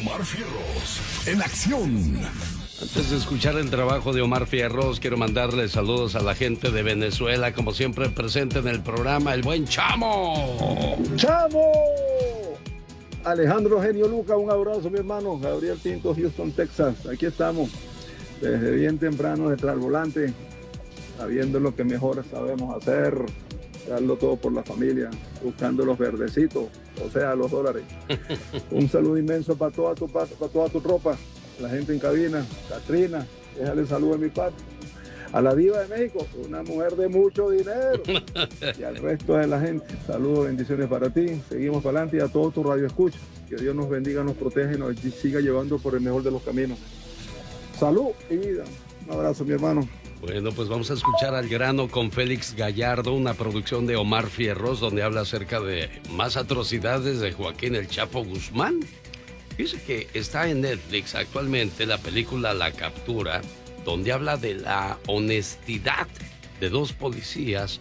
Omar Fierros, en acción. Antes de escuchar el trabajo de Omar Fierros, quiero mandarle saludos a la gente de Venezuela, como siempre presente en el programa, el buen Chamo. ¡Chamo! Alejandro Genio Luca, un abrazo, mi hermano. Gabriel Pinto, Houston, Texas. Aquí estamos, desde bien temprano, detrás del volante, sabiendo lo que mejor sabemos hacer, darlo todo por la familia, buscando los verdecitos, o sea, los dólares. Un saludo inmenso para toda tu tropa, la gente en cabina. Katrina, déjale saludo de mi parte. A la diva de México, una mujer de mucho dinero. Y al resto de la gente, saludos, bendiciones para ti. Seguimos para adelante y a todos tus radioescuchas. Que Dios nos bendiga, nos protege y nos siga llevando por el mejor de los caminos. Salud y vida. Un abrazo, mi hermano. Bueno, pues vamos a escuchar Al Grano con Félix Gallardo, una producción de Omar Fierros, donde habla acerca de más atrocidades de Joaquín El Chapo Guzmán. Dice que está en Netflix actualmente la película La Captura, donde habla de la honestidad de dos policías